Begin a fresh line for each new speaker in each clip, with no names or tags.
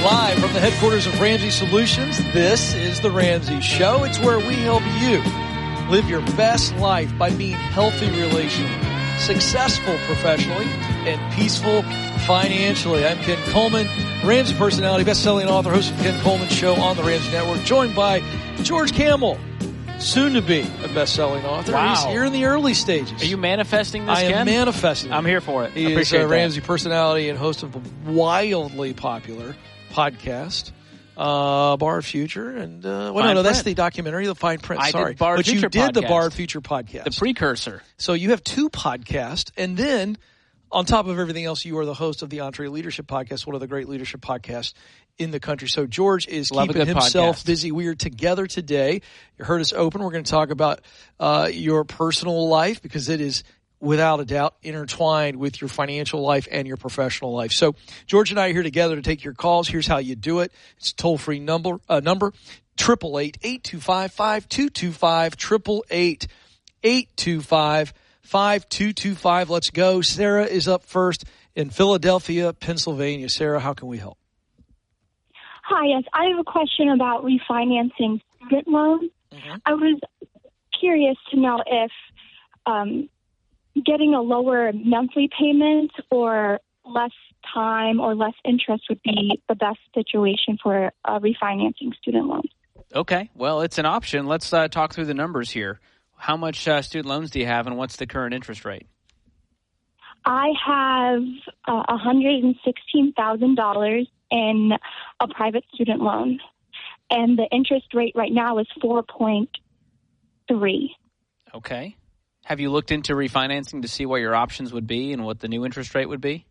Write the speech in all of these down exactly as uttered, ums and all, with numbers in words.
Live from the headquarters of Ramsey Solutions, this is The Ramsey Show. It's where we help you live your best life by being healthy relationally, successful professionally, and peaceful financially. I'm Ken Coleman, Ramsey personality, best-selling author, host of Ken Coleman Show on the Ramsey Network, joined by George Campbell, soon to be a best-selling author.
Wow.
He's here in the early stages.
Are you manifesting this,
I am
Ken?
manifesting.
I'm here for it.
He
I
is
appreciate
a
that.
Ramsey personality and host of the wildly popular podcast, uh, Barred Future. And, uh, well,
Fine
no, no, that's
Print.
the documentary, The Fine Print.
I
Sorry.
did Barred
but
Future
you did the
podcast.
Barred Future podcast.
The precursor.
So you have two podcasts, and then on top of everything else, you are the host of the Entree Leadership Podcast, one of the great leadership podcasts in the country. So George is
Love a
keeping
good
himself
podcast.
busy. We are together today. You heard us open. We're going to talk about uh, your personal life because it is, without a doubt, intertwined with your financial life and your professional life. So George and I are here together to take your calls. Here's how you do it. It's a toll-free number, uh, number, eight eight eight, eight two five, five two two five, eight eight eight, eight two five, five two two five. Let's go. Sarah is up first in Philadelphia, Pennsylvania. Sarah, how can we help?
Hi, yes. I have a question about refinancing student loans.
Mm-hmm.
I was curious to know if um, getting a lower monthly payment or less time or less interest would be the best situation for uh, refinancing student loans.
Okay. Well, it's an option. Let's uh, talk through the numbers here. How much uh, student loans do you have, and what's the current interest rate?
I have uh, one hundred sixteen thousand dollars in a private student loan, and the interest rate right now is four point three.
Okay. Have you looked into refinancing to see what your options would be and what the new interest rate would be?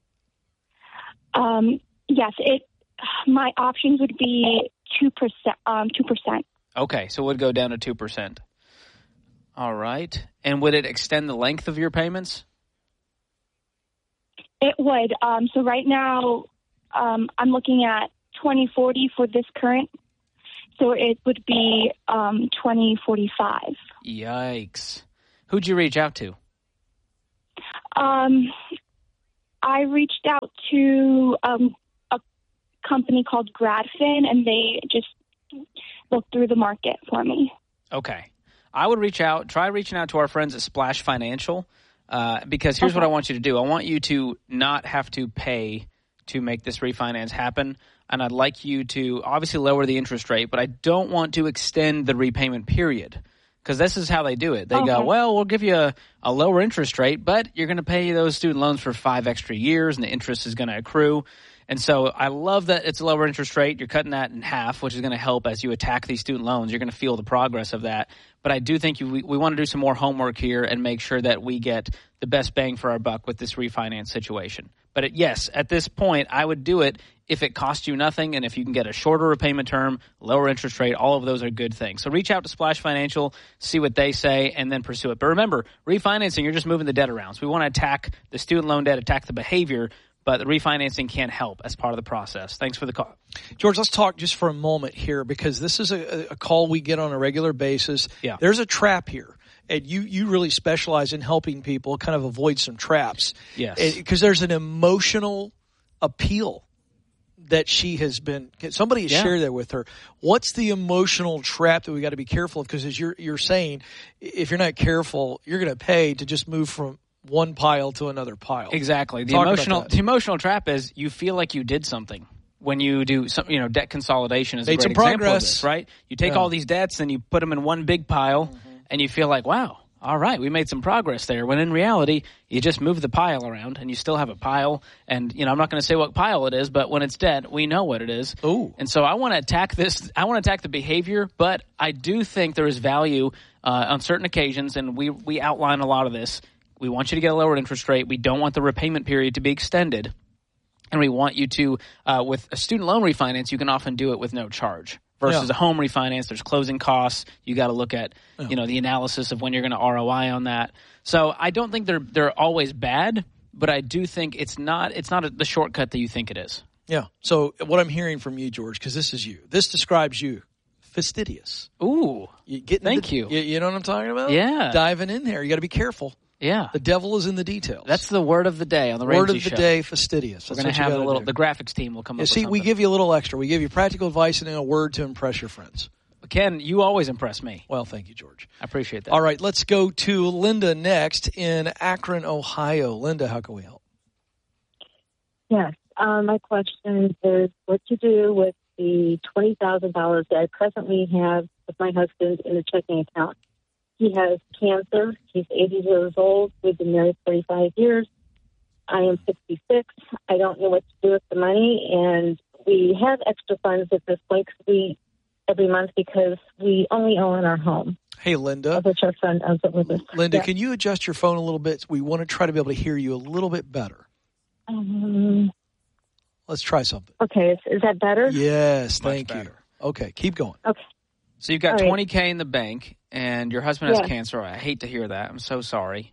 Um, yes, it. My options would be two percent. Um, two percent.
Okay, so it would go down to two percent. All right. And would it extend the length of your payments?
It would. Um, so right now, um, I'm looking at twenty forty for this current. So it would be um, twenty forty-five.
Yikes. Who'd you reach out to?
Um, I reached out to um, a company called Gradfin, and they just looked through the market for me.
Okay. I would reach out, try reaching out to our friends at Splash Financial, uh, because here's
Okay.
what I want you to do. I want you to not have to pay to make this refinance happen, and I'd like you to obviously lower the interest rate, but I don't want to extend the repayment period, because this is how they do it. They
Okay.
go, well, we'll give you a, a lower interest rate, but you're going to pay those student loans for five extra years, and the interest is going to accrue. And so I love that it's a lower interest rate. You're cutting that in half, which is going to help as you attack these student loans. You're going to feel the progress of that. But I do think you, we, we want to do some more homework here and make sure that we get the best bang for our buck with this refinance situation. But it, yes, at this point, I would do it if it costs you nothing and if you can get a shorter repayment term, lower interest rate. All of those are good things. So reach out to Splash Financial, see what they say, and then pursue it. But remember, refinancing, you're just moving the debt around. So we want to attack the student loan debt, attack the behavior, but the refinancing can help as part of the process. Thanks for the call.
George, let's talk just for a moment here because this is a, a call we get on a regular basis.
Yeah.
There's a trap here, and you, you really specialize in helping people kind of avoid some traps.
Yes.
Because there's an emotional appeal that she has been – somebody has
Yeah.
shared that with her. What's the emotional trap that we got to be careful of? Because as you're, you're saying, if you're not careful, you're going to pay to just move from – one pile to another pile.
Exactly. The
Talk about
emotional
that.
the emotional trap is you feel like you did something when you do some, you know, debt consolidation is a
Made
great
some
example of
progress.
this, right? You take
Yeah.
all these debts and you put them in one big pile
Mm-hmm.
and you feel like, wow, all right, we made some progress there. When in reality, you just move the pile around and you still have a pile. And, you know, I'm not going to say what pile it is, but when it's debt, we know what it is.
Ooh.
And so I want to attack this. I want to attack the behavior, but I do think there is value uh, on certain occasions, and we we outline a lot of this. We want you to get a lower interest rate. We don't want the repayment period to be extended. And we want you to, uh, with a student loan refinance, you can often do it with no charge. Versus
Yeah.
a home refinance, there's closing costs. You got to look at,
Yeah.
you know, the analysis of when you're going to R O I on that. So I don't think they're they're always bad, but I do think it's not it's not a, the shortcut that you think it is.
Yeah. So what I'm hearing from you, George, because this is you. This describes you. Fastidious.
Ooh,
You getting
Thank
the-
you.
you. You know what I'm talking about?
Yeah.
Diving in there. You got to be careful.
Yeah.
The devil is in the details.
That's the word of the day on the
word
Ramsey
of the
Show.
day, fastidious.
We're
That's
going to
what you
have a
gotta
little.
do.
The graphics team will come
Yeah,
up.
see,
with
we
something.
give you a little extra. We give you practical advice and then a word to impress your friends.
Ken, you always impress me.
Well, thank you, George.
I appreciate that.
All right, let's go to Linda next in Akron, Ohio. Linda, how can we help?
Yes. Um, my question is what to do with the twenty thousand dollars that I presently have with my husband in a checking account. He has cancer. He's eighty years old. We've been married forty-five years. I am sixty-six. I don't know what to do with the money, and we have extra funds at this point 'cause we, every month because we only own our home.
Hey, Linda.
Of which our son owns it with us.
Linda,
Yeah.
can you adjust your phone a little bit? We want to try to be able to hear you a little bit better.
Um,
Let's try something.
okay, is, is that better?
Yes,
Much
thank
better.
you. Okay, keep going.
Okay.
So you've got
All right.
twenty K in the bank, and your husband has
Yeah.
cancer. I hate to hear that. I'm so sorry.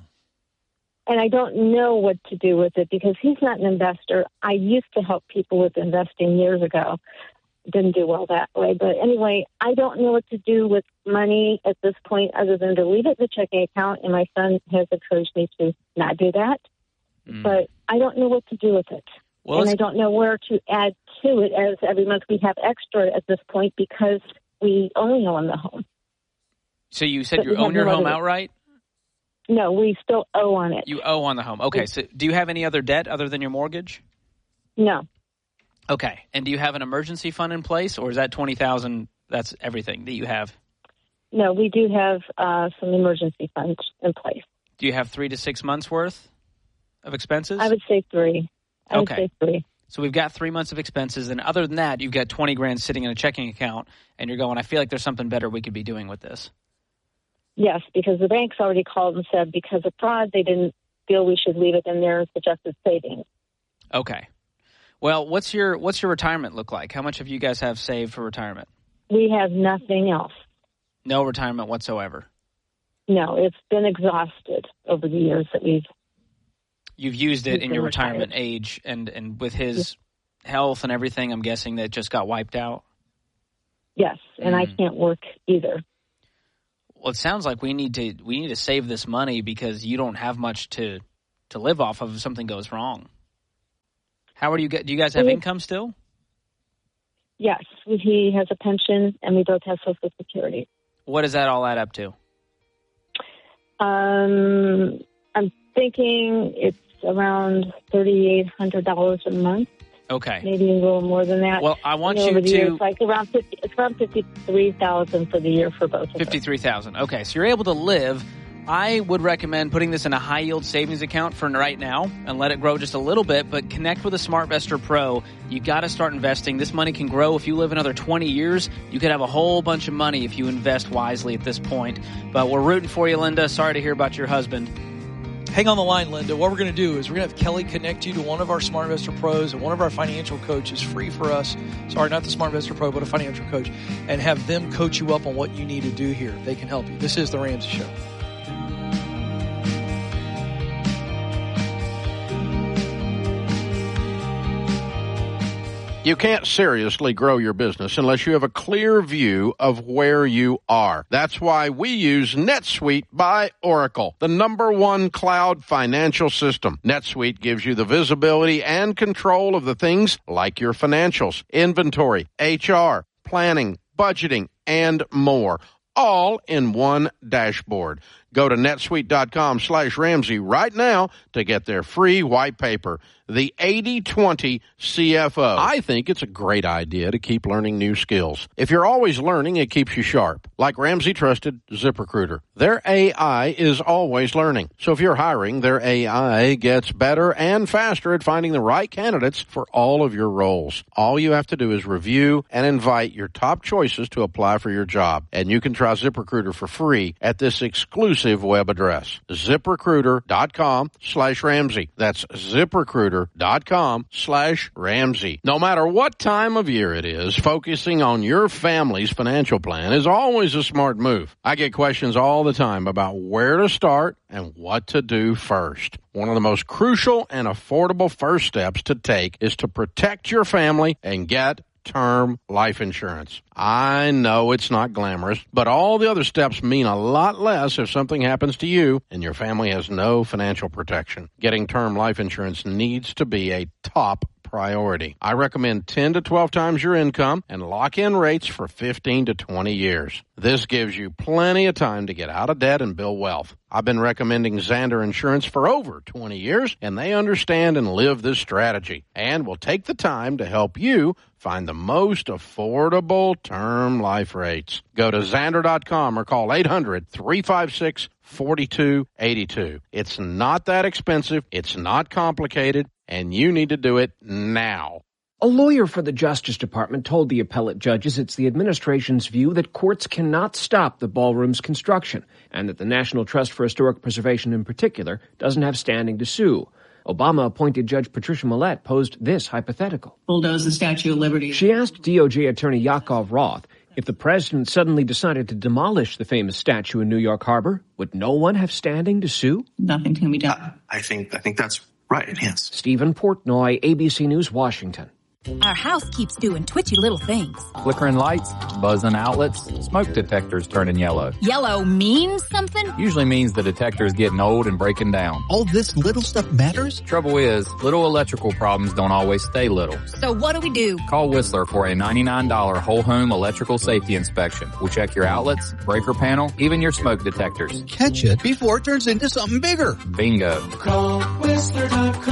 And I don't know what to do with it because he's not an investor. I used to help people with investing years ago. Didn't do well that way. But anyway, I don't know what to do with money at this point other than to leave it in the checking account. And my son has encouraged me to not do that.
Mm.
But I don't know what to do with it.
Well,
and I
let's-
don't know where to add to it as every month we have extra at this point because we only own the home.
So you said
But
you
we have
own your
no
home
other-
outright?
No, we still owe on it.
You owe on the home. Okay. So do you have any other debt other than your mortgage?
No.
Okay. And do you have an emergency fund in place, or is that twenty thousand? That's everything that you have.
No, we do have uh, some emergency funds in place.
Do you have three to six months worth of expenses?
I would say three. I
Okay.
would say three.
So we've got three months of expenses, and other than that, you've got twenty grand sitting in a checking account, and you're going, I feel like there's something better we could be doing with this.
Yes, because the bank's already called and said because of fraud, they didn't feel we should leave it in their suggested savings.
Okay. Well, what's your what's your retirement look like? How much of you guys have saved for retirement?
We have nothing else.
No retirement whatsoever.
No, it's been exhausted over the years that we've.
You've used it
We've
in
been
your
retired.
retirement age, and, and with his health and everything, I'm guessing that just got wiped out.
Yes, and I
Mm.
can't work either.
Well, it sounds like we need to we need to save this money because you don't have much to to live off of if something goes wrong. How are you get? Do you guys have
Mhm.
income still?
Yes, he has a pension, and we both have Social Security.
What does that all add up to?
Um, I'm thinking it's around thirty-eight hundred dollars a month,
Okay.
maybe a little more than that.
Well, I want
And
you
over the year,
to
it's like around fifty. It's around fifty-three thousand for the year for both of us.
fifty-three thousand. Okay, so you're able to live. I would recommend putting this in a high yield savings account for right now and let it grow just a little bit, but connect with a SmartVestor Pro. You got to start investing. This money can grow. If you live another twenty years, you could have a whole bunch of money if you invest wisely at this point. But we're rooting for you, Linda. Sorry to hear about your husband.
Hang on the line, Linda. What we're going to do is we're going to have Kelly connect you to one of our Smart Investor Pros and one of our financial coaches free for us. Sorry, not the Smart Investor Pro, but a financial coach, and have them coach you up on what you need to do here. They can help you. This is The Ramsey Show.
You can't seriously grow your business unless you have a clear view of where you are. That's why we use NetSuite by Oracle, the number one cloud financial system. NetSuite gives you the visibility and control of the things like your financials, inventory, H R, planning, budgeting, and more, all in one dashboard. Go to netsuite.com slash Ramsey right now to get their free white paper, the eighty twenty C F O. I think it's a great idea to keep learning new skills. If you're always learning, it keeps you sharp. Like Ramsey trusted ZipRecruiter. Their A I is always learning. So if you're hiring, their A I gets better and faster at finding the right candidates for all of your roles. All you have to do is review and invite your top choices to apply for your job. And you can try ZipRecruiter for free at this exclusive web address, ZipRecruiter.com slash Ramsey. That's ZipRecruiter.com slash Ramsey. No matter what time of year it is, focusing on your family's financial plan is always a smart move. I get questions all the time about where to start and what to do first. One of the most crucial and affordable first steps to take is to protect your family and get term life insurance. I know it's not glamorous, but all the other steps mean a lot less if something happens to you and your family has no financial protection. Getting term life insurance needs to be a top priority. I recommend ten to twelve times your income and lock in rates for fifteen to twenty years. This gives you plenty of time to get out of debt and build wealth. I've been recommending Zander Insurance for over twenty years, and they understand and live this strategy and will take the time to help you find the most affordable term life rates. Go to Zander dot com or call eight hundred, three five six, four two eight two. It's not that expensive. It's not complicated. And you need to do it now.
A lawyer for the Justice Department told the appellate judges it's the administration's view that courts cannot stop the ballroom's construction and that the National Trust for Historic Preservation in particular doesn't have standing to sue. Obama-appointed Judge Patricia Millett posed this hypothetical.
Bulldoze the Statue of Liberty.
She asked D O J Attorney Yakov Roth, if the president suddenly decided to demolish the famous statue in New York Harbor, would no one have standing to sue?
Nothing can be done.
Uh, I think I think that's right, yes.
Stephen Portnoy, A B C News, Washington.
Our house keeps doing twitchy little things.
Flickering lights, buzzing outlets, smoke detectors turning yellow.
Yellow means something?
Usually means the detector is getting old and breaking down.
All this little stuff matters?
Trouble is, little electrical problems don't always stay little.
So what do we do?
Call Whistler for a ninety-nine dollars whole home electrical safety inspection. We'll check your outlets, breaker panel, even your smoke detectors.
Catch it before it turns into something bigger.
Bingo.
Call Whistler dot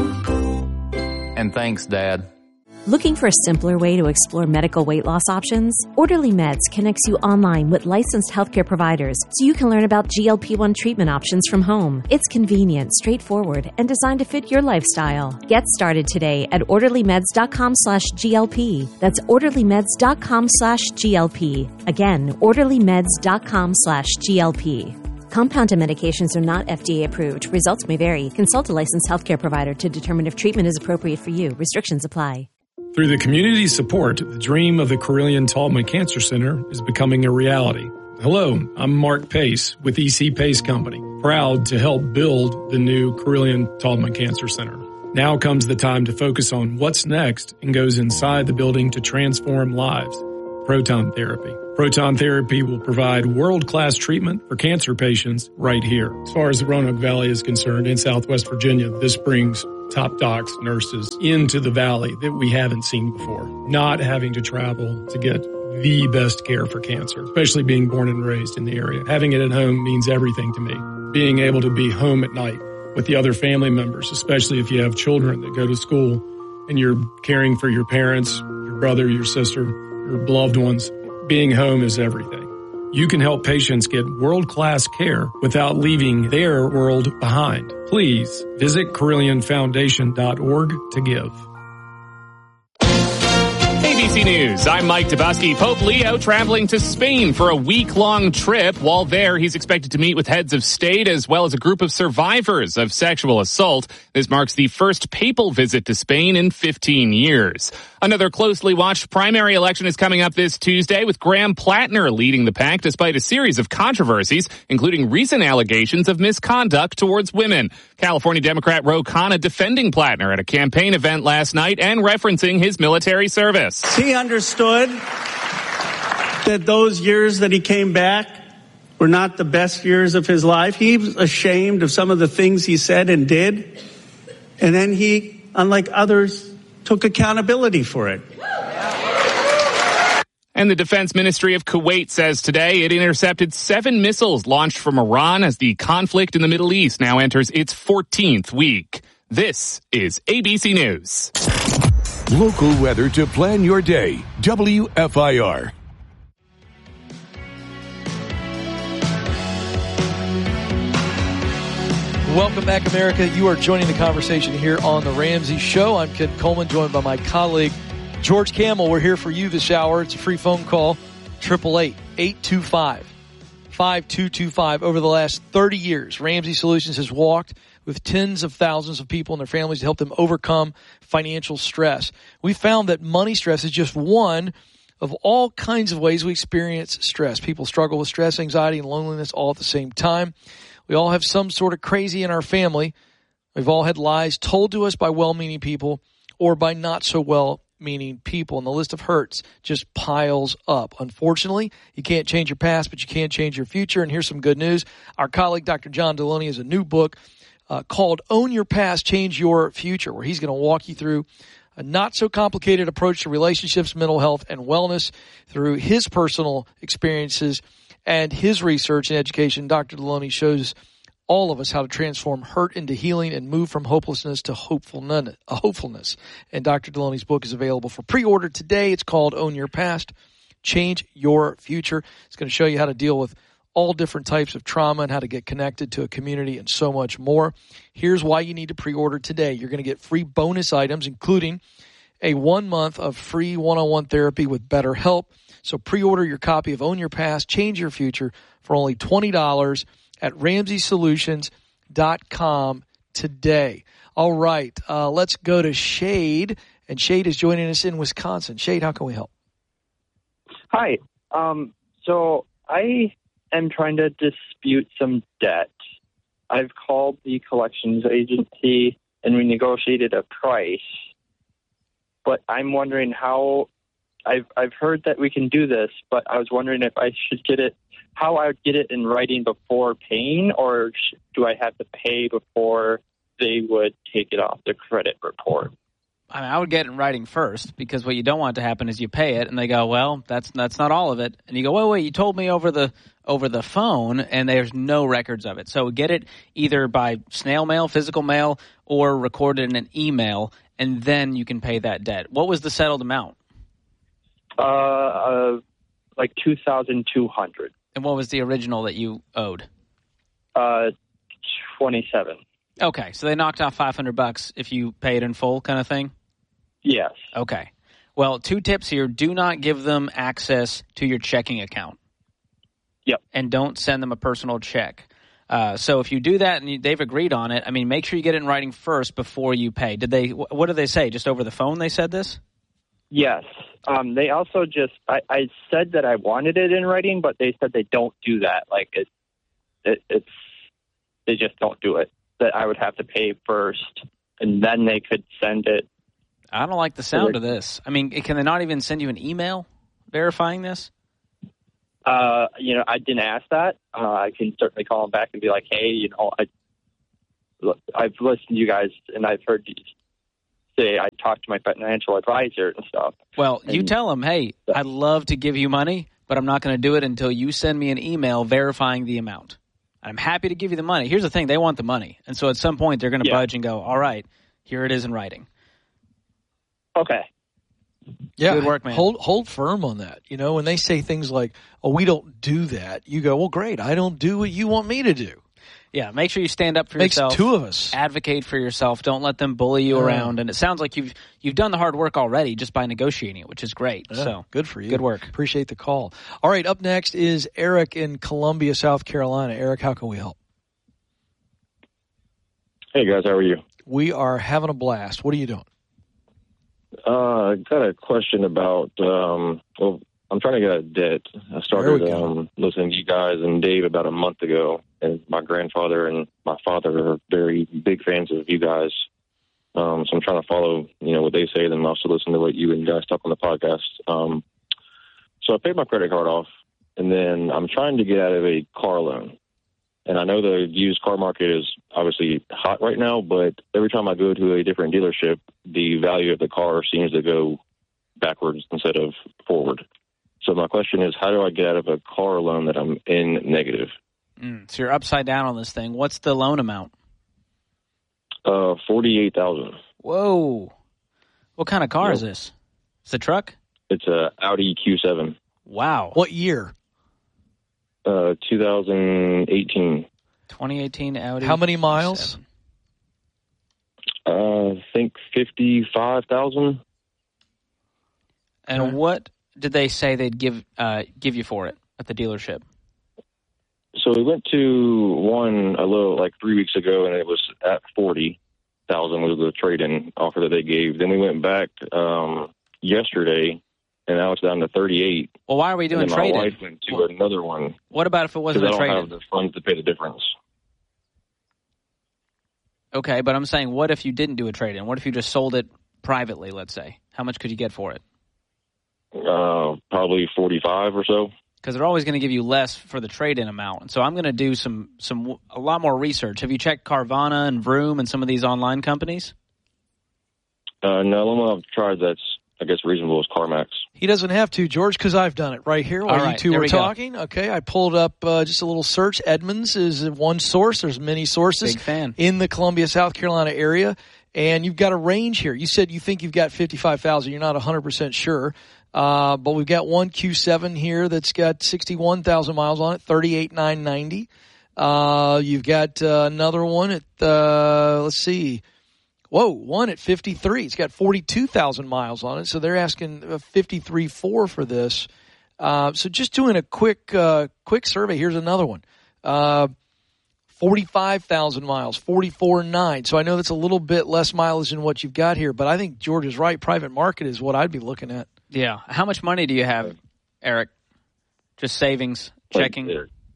com.
And thanks, Dad.
Looking for a simpler way to explore medical weight loss options? Orderly Meds connects you online with licensed healthcare providers so you can learn about G L P one treatment options from home. It's convenient, straightforward, and designed to fit your lifestyle. Get started today at orderlymeds dot com slash G L P. That's orderlymeds dot com slash G L P. Again, orderlymeds dot com slash G L P. Compounded medications are not F D A approved. Results may vary. Consult a licensed healthcare provider to determine if treatment is appropriate for you. Restrictions apply.
Through the community support, the dream of the Carilion-Taubman Cancer Center is becoming a reality. Hello, I'm Mark Pace with E C Pace Company, proud to help build the new Carilion-Taubman Cancer Center. Now comes the time to focus on what's next and goes inside the building to transform lives. Proton therapy. Proton therapy will provide world-class treatment for cancer patients right here. As far as the Roanoke Valley is concerned, in Southwest Virginia, this brings top docs, nurses into the valley that we haven't seen before. Not having to travel to get the best care for cancer, especially being born and raised in the area. Having it at home means everything to me. Being able to be home at night with the other family members, especially if you have children that go to school and you're caring for your parents, your brother, your sister, your beloved ones. Being home is everything. You can help patients get world-class care without leaving their world behind. Please visit Carilion Foundation dot org to give.
A B C News, I'm Mike Dabowski. Pope Leo traveling to Spain for a week-long trip. While there, he's expected to meet with heads of state as well as a group of survivors of sexual assault. This marks the first papal visit to Spain in fifteen years. Another closely watched primary election is coming up this Tuesday with Graham Plattner leading the pack despite a series of controversies, including recent allegations of misconduct towards women. California Democrat Ro Khanna defending Plattner at a campaign event last night and referencing his military service.
He understood that those years that he came back were not the best years of his life. He was ashamed of some of the things he said and did. And then he, unlike others, took accountability for it.
And the Defense Ministry of Kuwait says today it intercepted seven missiles launched from Iran as the conflict in the Middle East now enters its fourteenth week. This is A B C News.
Local weather to plan your day. W F I R.
Welcome back, America. You are joining the conversation here on The Ramsey Show. I'm Ken Coleman, joined by my colleague, George Kamel. We're here for you this hour. It's a free phone call, eight eight eight, eight two five, five two two five. Over the last thirty years, Ramsey Solutions has walked with tens of thousands of people and their families to help them overcome financial stress. We found that money stress is just one of all kinds of ways we experience stress. People struggle with stress, anxiety, and loneliness all at the same time. We all have some sort of crazy in our family. We've all had lies told to us by well-meaning people or by not so well meaning people, and the list of hurts just piles up. Unfortunately, you can't change your past, but you can change your future. And here's some good news. Our colleague, Doctor John Deloney, has a new book uh, called Own Your Past, Change Your Future, where he's going to walk you through a not-so-complicated approach to relationships, mental health, and wellness through his personal experiences and his research and education. Doctor Deloney shows all of us how to transform hurt into healing and move from hopelessness to hopefulness. hopefulness. And Doctor Deloney's book is available for pre-order today. It's called Own Your Past, Change Your Future. It's going to show you how to deal with all different types of trauma and how to get connected to a community and so much more. Here's why you need to pre-order today. You're going to get free bonus items, including a one month of free one-on-one therapy with BetterHelp. So pre-order your copy of Own Your Past, Change Your Future for only twenty dollars at Ramsey Solutions dot com today. All right, uh, let's go to Shade, and Shade is joining us in Wisconsin. Shade, how can we help?
Hi. Um, so I am trying to dispute some debt. I've called the collections agency, and we negotiated a price. But I'm wondering how I've I've heard that we can do this, but I was wondering if I should get it, how I would get it in writing before paying, or sh- do I have to pay before they would take it off the credit report?
I mean, I would get it in writing first, because what you don't want to happen is you pay it and they go, well, that's that's not all of it, and you go, wait, wait, you told me over the over the phone, and there's no records of it. So get it either by snail mail, physical mail, or recorded in an email, and then you can pay that debt. What was the settled amount?
Uh, uh like two thousand two hundred.
And what was the original that you owed?
Uh, twenty-seven.
Okay, so they knocked off five hundred bucks if you paid in full, kind of thing.
Yes.
Okay. Well, two tips here: do not give them access to your checking account.
Yep.
And don't send them a personal check. Uh, so if you do that and you, they've agreed on it, I mean, make sure you get it in writing first before you pay. Did they? What did they say? Just over the phone, they said this?
Yes. Um, they also just, I, I said that I wanted it in writing, but they said they don't do that. Like it, it, it's, they just don't do it. That I would have to pay first, and then they could send it.
I don't like the sound of this. I mean, can they not even send you an email verifying this?
Uh, you know, I didn't ask that. Uh, I can certainly call them back and be like, hey, you know, I, look, I've listened to you guys, and I've heard you say I talked to my financial advisor and stuff.
Well,
and,
you tell them, hey, I'd love to give you money, but I'm not going to do it until you send me an email verifying the amount. I'm happy to give you the money. Here's the thing. They want the money. And so at some point they're going to yeah. budge and go, all right, here it is in writing.
Okay.
Yeah.
Good work, man.
Hold, hold firm on that. You know, when they say things like, oh, we don't do that, you go, well, great. I don't do what you want me to do.
Yeah, make sure you stand up for
Makes
yourself.
two of us.
Advocate for yourself. Don't let them bully you yeah. around. And it sounds like you've you've done the hard work already just by negotiating it, which is great.
Yeah,
so
good for you.
Good work.
Appreciate the call. All right, up next is Eric in Columbia, South Carolina. Eric, how can we help?
Hey, guys. How are you?
We are having a blast. What are you doing?
Uh, I got a question about, um, well, I'm trying to get out of debt. I started um, listening to you guys and Dave about a month ago, and my grandfather and my father are very big fans of you guys. Um, so I'm trying to follow, you know, what they say, then also listen to what you and guys talk on the podcast. Um, so I paid my credit card off, and then I'm trying to get out of a car loan. And I know the used car market is obviously hot right now, but every time I go to a different dealership, the value of the car seems to go backwards instead of forward. So my question is, how do I get out of a car loan that I'm in negative?
Mm, so you're upside down on this thing. What's the loan amount?
Uh, forty-eight thousand dollars.
Whoa. What kind of car yep. is this? It's a truck?
It's a Audi Q seven.
Wow.
What year?
Uh, two thousand eighteen.
twenty eighteen Audi.
How many miles?
Uh, I think fifty-five thousand.
And okay. what did they say they'd give uh, give you for it at the dealership?
So we went to one a little like three weeks ago, and it was at forty thousand was the trade-in offer that they gave. Then we went back um, yesterday, and now it's down to thirty-eight.
Well, why are we doing trade-in?
My wife went to well, another one.
What about if it wasn't a trade-in?
Because I don't have the funds to pay the difference.
Okay, but I'm saying, what if you didn't do a trade-in? What if you just sold it privately, let's say? How much could you get for it?
Uh, probably forty-five or so.
Because they're always going to give you less for the trade-in amount. And so I'm going to do some some a lot more research. Have you checked Carvana and Vroom and some of these online companies?
Uh, no, the only one I've tried that's, I guess, reasonable is CarMax.
He doesn't have to, George, because I've done it right here while
All right,
you two
there
were
we go.
talking. Okay, I pulled up uh, just a little search. Edmunds is one source. There's many sources
Big fan.
in the Columbia, South Carolina area. And you've got a range here. You said you think you've got fifty-five thousand. You're not one hundred percent sure. Uh, but we've got one Q seven here that's got sixty-one thousand miles on it, thirty-eight thousand nine hundred ninety dollars. Uh, you've got uh, another one at, uh, let's see. Whoa, one at fifty-three. It's got forty-two thousand miles on it. So they're asking fifty-three point four for this. Uh, so just doing a quick, uh, quick survey. Here's another one. Uh, forty-five thousand miles, forty-four point nine. So I know that's a little bit less mileage than what you've got here, but I think George is right. Private market is what I'd be looking at.
Yeah. How much money do you have, Eric? Just savings, checking?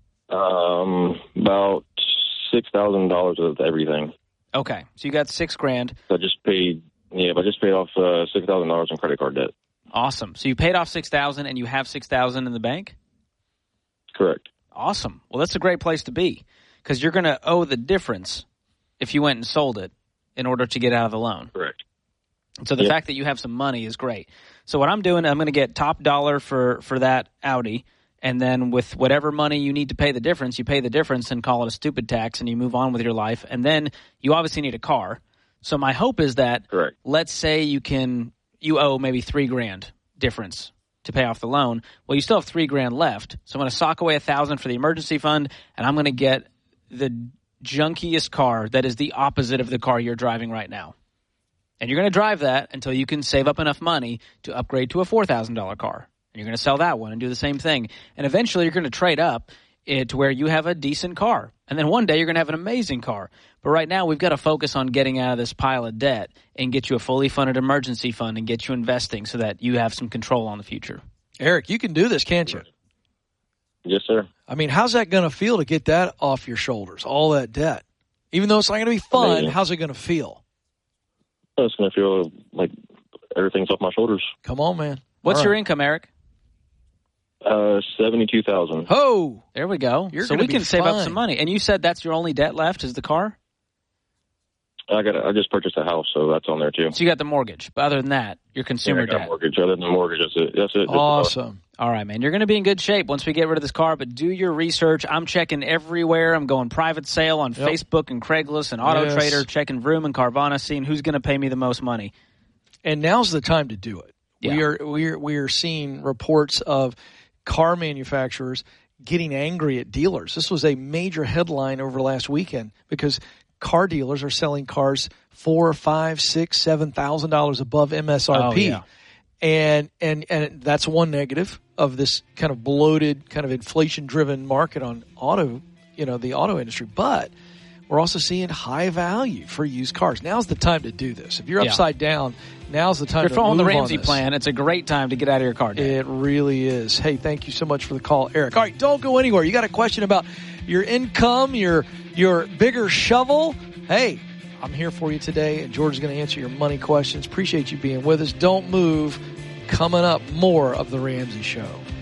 Um, about six thousand dollars of everything.
Okay. So you got six grand.
So I just paid, yeah, but I just paid off uh, six thousand dollars in credit card debt.
Awesome. So you paid off six thousand and you have six thousand in the bank?
Correct.
Awesome. Well, that's a great place to be because you're going to owe the difference if you went and sold it in order to get out of the loan.
Correct.
So the
Yep.
fact that you have some money is great. So what I'm doing, I'm going to get top dollar for, for that Audi, and then with whatever money you need to pay the difference, you pay the difference and call it a stupid tax, and you move on with your life. And then you obviously need a car. So my hope is that,
Correct.
let's say you can you owe maybe three grand difference to pay off the loan. Well, you still have three grand left. So I'm going to sock away a thousand for the emergency fund, and I'm going to get the junkiest car that is the opposite of the car you're driving right now. And you're going to drive that until you can save up enough money to upgrade to a four thousand dollars car. And you're going to sell that one and do the same thing. And eventually you're going to trade up it to where you have a decent car. And then one day you're going to have an amazing car. But right now we've got to focus on getting out of this pile of debt and get you a fully funded emergency fund and get you investing so that you have some control on the future.
Eric, you can do this, can't you?
Yes, sir.
I mean, how's that going to feel to get that off your shoulders, all that debt? Even though it's not going to be fun,
Amazing.
how's it going to feel?
It's going to feel like everything's off my shoulders.
Come on, man.
What's
All
your
right.
income, Eric?
Uh, seventy-two thousand.
Oh,
there we go.
You're
so
gonna
we
be
can save up
fine.
some money. And you said that's your only debt left is the car?
I got. I just purchased a house, so that's on there too.
So you got the mortgage. But other than that, your consumer
yeah, I got
debt.
mortgage. Other than the mortgage, that's it. That's it. Just
Awesome.
All right, man. You're going to be in good shape once we get rid of this car, but do your research. I'm checking everywhere. I'm going private sale on
Yep.
Facebook and Craigslist and Auto
Yes.
Trader, checking Vroom and Carvana, seeing who's going to pay me the most money.
And now's the time to do it.
Yeah.
We are we are we are seeing reports of car manufacturers getting angry at dealers. This was a major headline over last weekend because car dealers are selling cars four, five, six, seven thousand dollars above M S R P.
Oh, yeah.
And and and that's one negative of this kind of bloated, kind of inflation-driven market on auto, you know, the auto industry. But we're also seeing high value for used cars. Now's the time to do this. If you're
Yeah.
upside down, now's the time
If
to
you're following the
move on
Ramsey
this.
plan, it's a great time to get out of your car debt.
It really is. Hey, thank you so much for the call, Eric. All right, don't go anywhere. You got a question about your income, your your bigger shovel? Hey, I'm here for you today, and George is going to answer your money questions. Appreciate you being with us. Don't move. Coming up, more of The Ramsey Show.